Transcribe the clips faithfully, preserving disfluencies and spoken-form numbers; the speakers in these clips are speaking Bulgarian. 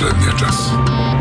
последния час.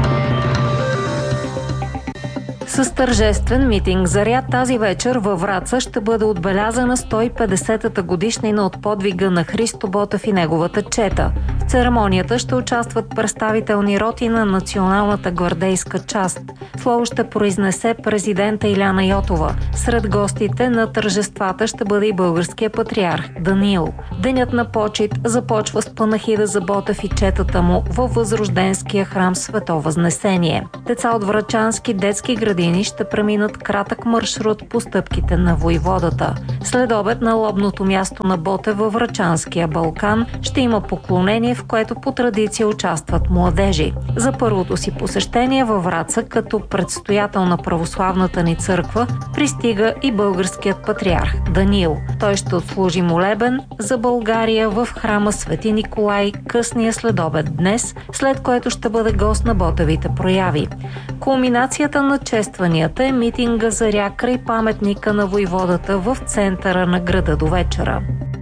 С тържествен митинг заряд тази вечер във Враца ще бъде отбелязана сто и петдесетата годишнина от подвига на Христо Ботев и неговата чета. В церемонията ще участват представителни роти на националната гвардейска част. Слово ще произнесе президента Иляна Йотова. Сред гостите на тържествата ще бъде и българския патриарх Даниил. Денят на почит започва с панахида за Ботев и четата му във Възрожденския храм Свето Възнесение. Деца от врачански детски градини ще преминат кратък маршрут по стъпките на войводата. След обед на лобното място на Ботев във Врачанския Балкан ще има поклонение, в което по традиция участват младежи. За първото си посещение във Враца като предстоятел на православната ни църква пристига и българският патриарх Даниил. Той ще отслужи молебен за България в храма Свети Николай късния следобед днес, след което ще бъде гост на Ботевите прояви. Кулминацията на честванията е митинга заря край паметника на войводата в центъра на града до вечера.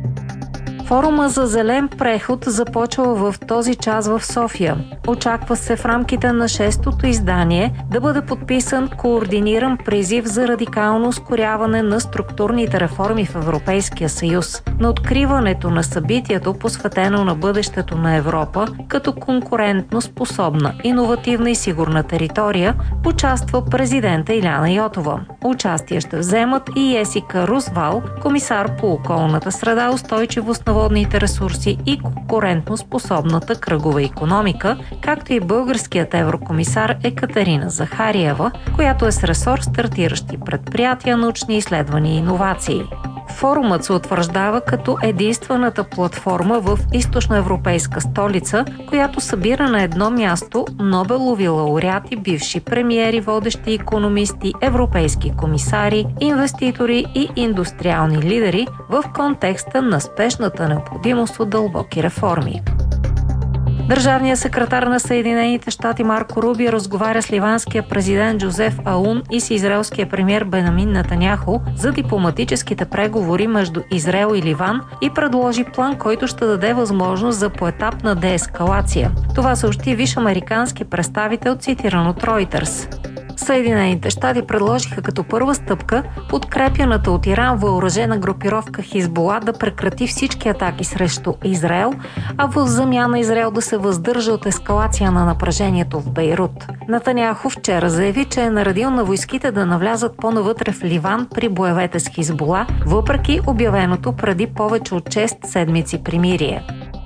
Форума за зелен преход започва в този час в София. Очаква се в рамките на шестото издание да бъде подписан координиран призив за радикално ускоряване на структурните реформи в Европейския съюз. На откриването на събитието, посветено на бъдещето на Европа, като конкурентно способна, иновативна и сигурна територия, участва президента Иляна Йотова. Участие ще вземат и Есика Русвал, комисар по околната среда, устойчивост на водните ресурси и конкурентно способната кръгова икономика, както и българският еврокомисар Екатерина Захариева, която е с ресор стартиращи предприятия, научни изследвания и иновации. Форумът се утвърждава като единствената платформа в източноевропейска столица, която събира на едно място Нобелови лауреати, бивши премиери, водещи икономисти, европейски комисари, инвеститори и индустриални лидери в контекста на спешната необходимост от дълбоки реформи. Държавният секретар на Съединените щати Марко Рубио разговаря с ливанския президент Джозеф Аун и с израелския премиер Бенямин Нетаняху за дипломатическите преговори между Израел и Ливан и предложи план, който ще даде възможност за поетапна деескалация. Това съобщи висш американски представител, цитиран от Reuters. Съединените щати предложиха като първа стъпка подкрепяната от Иран въоръжена групировка Хизбула да прекрати всички атаки срещу Израел, а в замяна Израел да се въздържа от ескалация на напрежението в Бейрут. Нетаняху вчера заяви, че е наредил на войските да навлязат по-навътре в Ливан при боевете с Хизбула, въпреки обявеното преди повече от шест седмици примирие.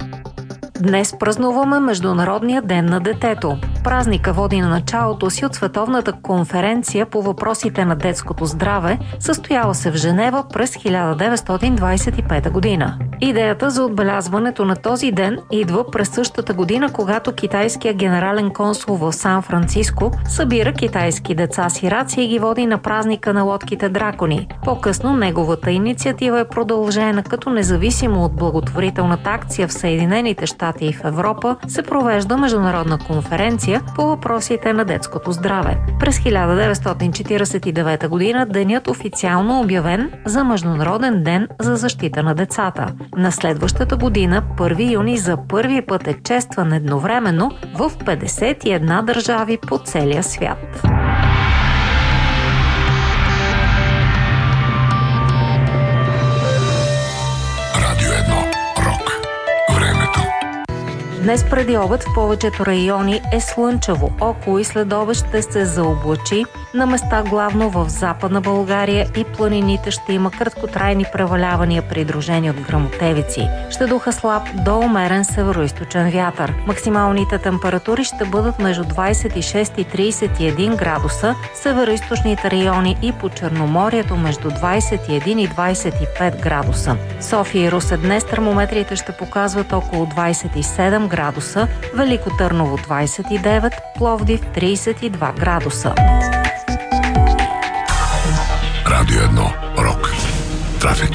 Днес празнуваме Международния ден на детето. Празника води на началото си от Световната конференция по въпросите на детското здраве, състояла се в Женева през хиляда деветстотин двадесет и пета година. Идеята за отбелязването на този ден идва през същата година, когато китайският генерален консул в Сан-Франциско събира китайски деца-сираци и ги води на празника на лодките дракони. По-късно неговата инициатива е продължена, като независимо от благотворителната акция в Съединените щати и в Европа се провежда международна конференция по въпросите на детското здраве. През хиляда деветстотин четиридесет и девета година денят официално обявен за Международен ден за защита на децата. На следващата година, първи юни, за първи път е честван едновременно в петдесет и една държави по целия свят. Днес преди обед в повечето райони е слънчево. Около и след обед ще се заоблачи. На места главно в Западна България и планините ще има краткотрайни превалявания, придружени от гръмотевици. Ще духа слаб до умерен североизточен вятър. Максималните температури ще бъдат между двадесет и шест и тридесет и един градуса, североизточните райони и по Черноморието между двадесет и един и двадесет и пет градуса. София и Русе днес термометрите ще показват около двадесет и седем градуса, Велико Търново двадесет и девет, Пловдив тридесет и два градуса. Радио едно Рок. Трафик.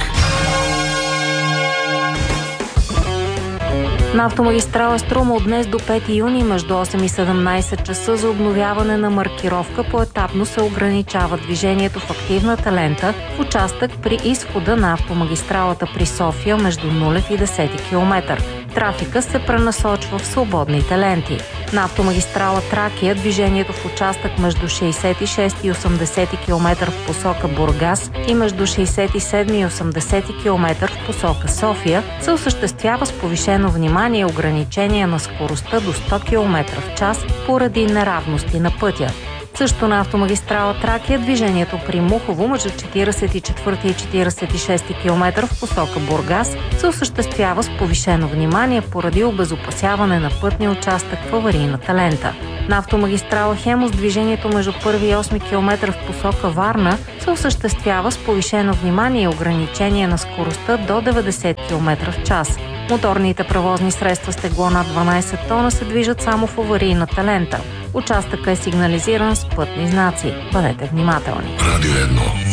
На автомагистрала Струма от днес до пети юни между осем и седемнадесет часа за обновяване на маркировка поетапно се ограничава движението в активната лента в участък при изхода на автомагистралата при София между нулев и десети километър. Трафика се пренасочва в свободните ленти. На автомагистрала Тракия движението в участък между шейсет и шести и осемдесети километър в посока Бургас и между шейсет и седми и осемдесети километър в посока София се осъществява с повишено внимание и ограничение на скоростта до сто километра в час поради неравности на пътя. Също на автомагистрала Тракия движението при Мухово между четиридесет и четвърти и четиридесет и шести километър в посока Бургас се осъществява с повишено внимание поради обезопасяване на пътния участък в аварийната лента. На автомагистрала Хемус движението между първи и осми километър в посока Варна се осъществява с повишено внимание и ограничение на скоростта до деветдесет километра в час. Моторните превозни средства с тегло над дванадесет тона се движат само в аварийната лента. Участъкът е сигнализиран с пътни знаци. Бъдете внимателни. Радио едно.